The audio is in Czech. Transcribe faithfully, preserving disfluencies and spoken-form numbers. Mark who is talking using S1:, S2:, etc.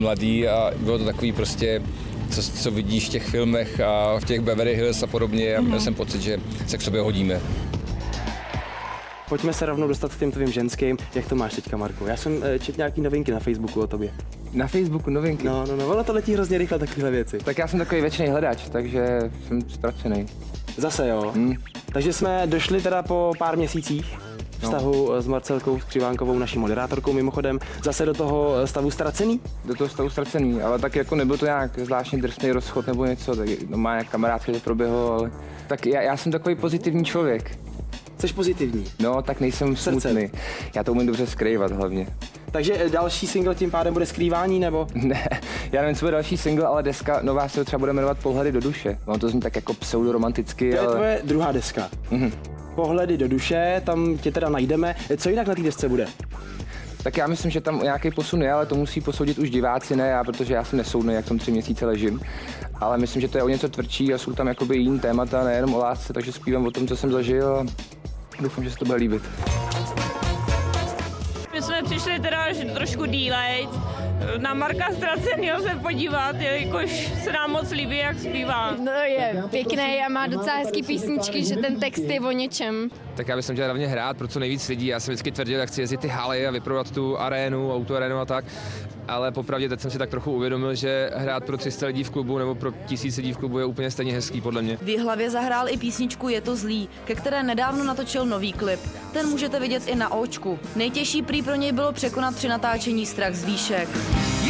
S1: Mladý a bylo to takový prostě, co, co vidíš v těch filmech a v těch Beverly Hills a podobně a měl jsem pocit, že se k sobě hodíme.
S2: Pojďme se rovnou dostat k těm tvým ženským. Jak to máš teďka, Marku? Já jsem četl nějaký novinky na Facebooku o tobě.
S3: Na Facebooku novinky?
S2: No, no, no, ono to letí hrozně rychle, takovéhle věci.
S3: Tak já jsem takový věčný hledač, takže jsem ztracený.
S2: Zase jo.
S3: Hmm.
S2: Takže jsme došli teda po pár měsících vztahu no. s Marcelkou Skřivánkovou, naší moderátorkou mimochodem, zase do toho stavu ztracený?
S3: Do toho stavu ztracený, ale tak jako nebyl to nějak zvláštně drsný rozchod nebo něco, tak no má jak kamarádské to proběhlo, ale tak já, já jsem takový pozitivní člověk.
S2: Jsi pozitivní?
S3: No, tak nejsem smutný. Já to umím dobře skrývat hlavně.
S2: Takže další single tím pádem bude Skrývání, nebo?
S3: Ne, já nevím, co bude další single, ale deska nová se třeba bude jmenovat Pohledy do duše. No to zní tak jako pseudoromanticky,
S2: to
S3: ale...
S2: To je tvoje druhá deska.
S3: Mhm.
S2: Pohledy do duše, tam tě teda najdeme. Co jinak na té desce bude?
S3: Tak já myslím, že tam nějaký posun je, ale to musí posoudit už diváci, ne já, protože já jsem nesoudný, jak tam tři měsíce ležím. Ale myslím, že to je o něco tvrdší a jsou tam jakoby jiný témata, nejenom o lásce, takže zpívám o tom, co jsem zažil a doufám, že se to bude líbit.
S4: My jsme přišli teda až trošku dílejc, na Marka Ztracenýho se podívat, jelikož se nám moc líbí, jak zpívá.
S5: No je pěkný a má docela hezký písničky, že ten text je o něčem.
S6: Tak já bych chtěl hlavně hrát pro co nejvíc lidí. Já jsem vždycky tvrdil, jak chci jezdit ty haly a vyprodat tu arénu, autoarénu a tak. Ale popravdě teď jsem si tak trochu uvědomil, že hrát pro tři sta lidí v klubu nebo pro tisíc lidí v klubu je úplně stejně hezký podle mě.
S7: V Jihlavě zahrál i písničku Je to zlý, ke které nedávno natočil nový klip. Ten můžete vidět i na Óčku. Nejtěžší prý pro něj bylo překonat při natáčení strach z výšek.